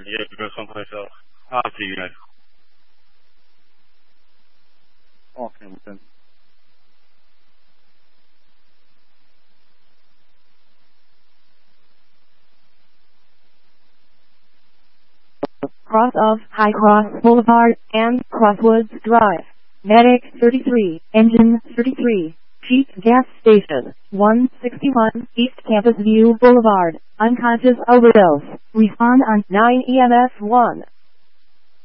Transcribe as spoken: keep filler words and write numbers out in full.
也有个双快车二级元。OK， 我真。 Cross of High Cross Boulevard and Crosswoods Drive. Medic thirty-three, Engine thirty-three, Jeep Gas Station, one sixty-one, East Campus View Boulevard, unconscious overdose. Respond on nine E M S one.